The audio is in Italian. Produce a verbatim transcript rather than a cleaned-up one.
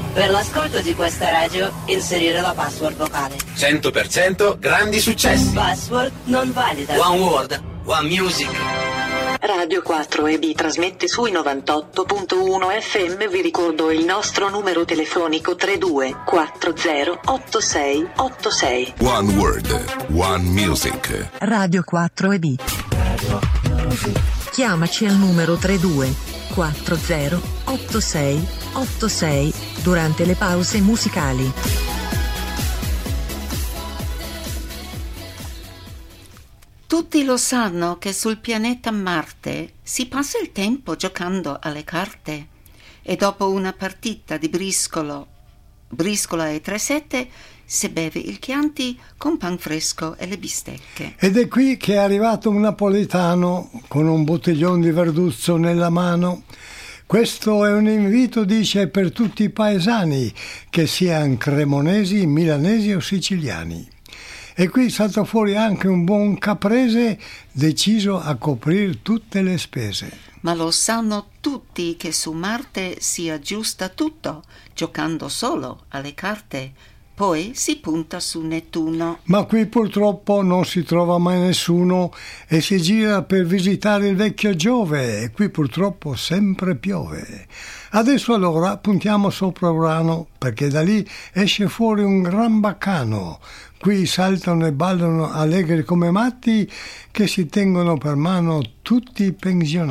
Per l'ascolto di questa radio, inserire la password vocale. cento per cento grandi successi. Password non valida. One word, one music. Radio quattro E B trasmette sui novantotto punto uno F M. Vi ricordo il nostro numero telefonico tre due quattro zero otto sei otto sei. One word, one music. Radio quattro E B. Chiamaci al numero tre due quattro zero otto sei otto sei durante le pause musicali. Tutti lo sanno che sul pianeta Marte si passa il tempo giocando alle carte e dopo una partita di briscolo, briscola e tre sette si beve il Chianti con pan fresco e le bistecche. Ed è qui che è arrivato un napoletano con un bottiglione di verduzzo nella mano. Questo è un invito, dice, per tutti i paesani, che siano cremonesi, milanesi o siciliani. E qui salta fuori anche un buon caprese deciso a coprire tutte le spese. Ma lo sanno tutti che su Marte si aggiusta tutto, giocando solo alle carte. Poi si punta su Nettuno. Ma qui purtroppo non si trova mai nessuno e si gira per visitare il vecchio Giove e qui purtroppo sempre piove. Adesso allora puntiamo sopra Urano perché da lì esce fuori un gran baccano. Qui saltano e ballano allegri come matti che si tengono per mano tutti i pensionati.